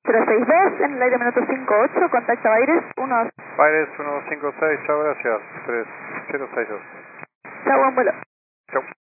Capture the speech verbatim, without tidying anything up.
cero seis dos, en el aire minuto cinco ocho, contacta Baires uno. Baires uno cinco seis, chao, gracias. tres cero seis dos. Chao, buen vuelo. Chao.